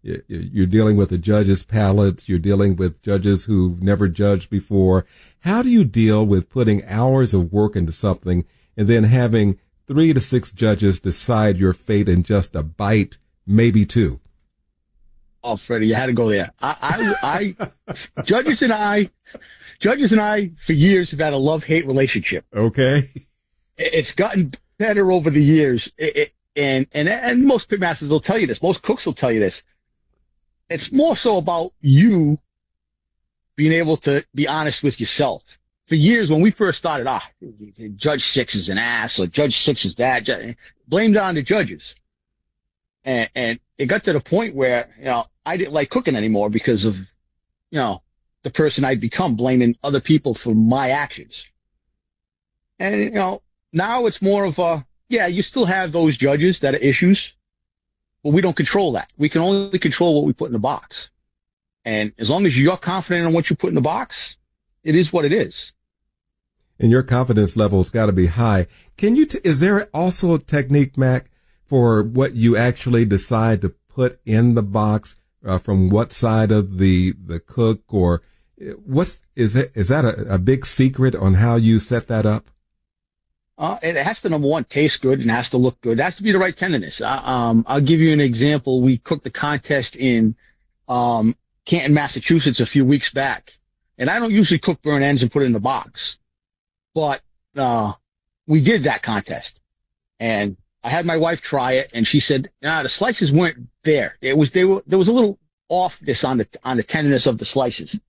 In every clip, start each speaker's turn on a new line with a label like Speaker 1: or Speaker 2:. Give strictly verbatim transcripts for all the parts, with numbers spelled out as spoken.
Speaker 1: You're dealing with the judges' palates. You're dealing with judges who've never judged before. How do you deal with putting hours of work into something and then having three to six judges decide your fate in just a bite, maybe two?
Speaker 2: Oh, Freddie, you had to go there. I, I, I judges and I, judges and I, for years have had a love-hate relationship.
Speaker 1: Okay.
Speaker 2: It's gotten better over the years. It, it, and, and, and most pitmasters will tell you this. Most cooks will tell you this. It's more so about you being able to be honest with yourself. For years, when we first started, ah, Judge Six is an ass, or Judge Six is that. Blamed on the judges. And, and it got to the point where, you know, I didn't like cooking anymore because of, you know, the person I'd become, blaming other people for my actions. And, you know, now it's more of a, yeah, you still have those judges that are issues, but we don't control that. We can only control what we put in the box. And as long as you're confident in what you put in the box, it is what it is.
Speaker 1: And your confidence level's got to be high. Can you, t- is there also a technique, Mac, for what you actually decide to put in the box, uh, from what side of the, the cook, or what's, is it, is that a, a big secret on how you set that up?
Speaker 2: Uh, it has to, number one, taste good and has to look good. It has to be the right tenderness. Uh, um, I'll give you an example. We cooked the contest in, um, Canton, Massachusetts a few weeks back. And I don't usually cook burnt ends and put it in the box, but, uh, we did that contest. And I had my wife try it, and she said, nah, the slices weren't there. It was, they were, there was a little offness on the, on the tenderness of the slices.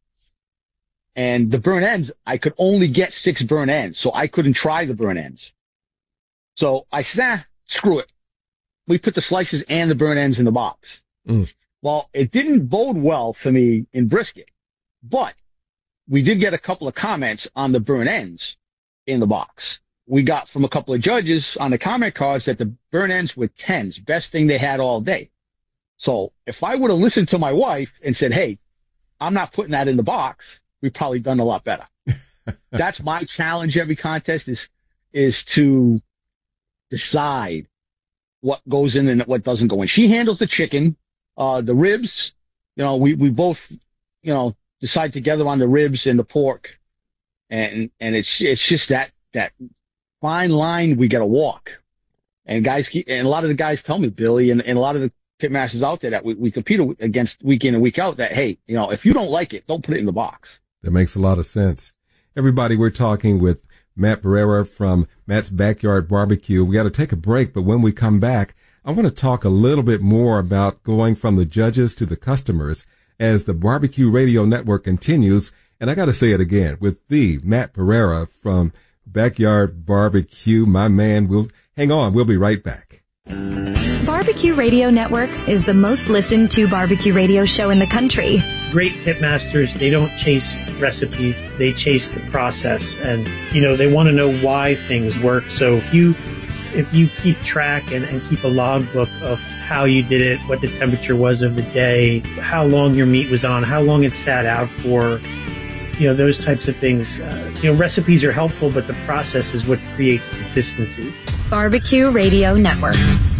Speaker 2: And the burnt ends, I could only get six burnt ends, so I couldn't try the burnt ends. So I said, ah, screw it. We put the slices and the burnt ends in the box. Mm. Well, it didn't bode well for me in brisket, but we did get a couple of comments on the burnt ends in the box. We got from a couple of judges on the comment cards that the burnt ends were tens, best thing they had all day. So if I would have listened to my wife and said, hey, I'm not putting that in the box, we've probably done a lot better. That's my challenge every contest is, is to decide what goes in and what doesn't go in. She handles the chicken, uh, the ribs, you know, we, we both, you know, decide together on the ribs and the pork. And, and it's, it's just that, that fine line we got to walk. And guys keep, and a lot of the guys tell me, Billy, and, and a lot of the pitmasters out there that we, we compete against week in and week out that, hey, you know, if you don't like it, don't put it in the box.
Speaker 1: That makes a lot of sense. Everybody, we're talking with Matt Pereira from Matt's Backyard Barbecue. We got to take a break, but when we come back, I want to talk a little bit more about going from the judges to the customers as the Barbecue Radio Network continues. And I got to say it again with the Matt Pereira from Backyard Barbecue. My man, we'll hang on. We'll be right back.
Speaker 3: Barbecue Radio Network is the most listened to barbecue radio show in the country.
Speaker 4: Great pitmasters, they don't chase recipes, they chase the process. And, you know, they want to know why things work. So if you if you keep track and, and keep a logbook of how you did it, what the temperature was of the day, how long your meat was on, how long it sat out for, you know, those types of things. Uh, you know, recipes are helpful, but the process is what creates consistency.
Speaker 3: Barbecue Radio Network.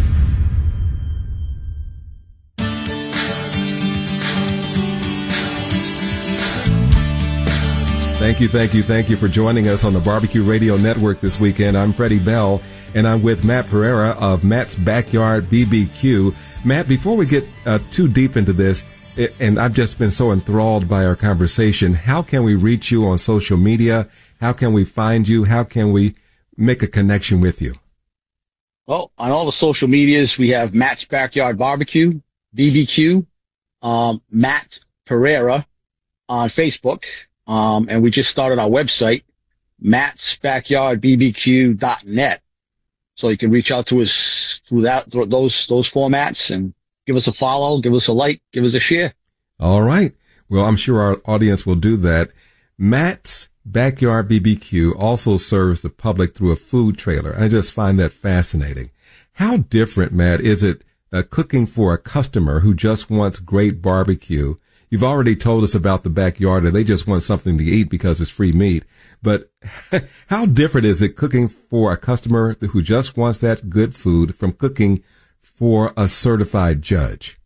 Speaker 1: Thank you, thank you, thank you for joining us on the Barbecue Radio Network this weekend. I'm Freddie Bell, and I'm with Matt Pereira of Matt's Backyard B B Q. Matt, before we get uh, too deep into this, it, and I've just been so enthralled by our conversation, how can we reach you on social media? How can we find you? How can we make a connection with you?
Speaker 2: Well, on all the social medias, we have Matt's Backyard Barbecue, B B Q, um, Matt Pereira on Facebook. Um, and we just started our website, matts backyard b b q dot net. So you can reach out to us through that, through those, those formats, and give us a follow, give us a like, give us a share.
Speaker 1: All right. Well, I'm sure our audience will do that. Matt's Backyard B B Q also serves the public through a food trailer. I just find that fascinating. How different, Matt, is it uh, cooking for a customer who just wants great barbecue? You've already told us about the backyard and they just want something to eat because it's free meat. But how different is it cooking for a customer who just wants that good food from cooking for a certified judge?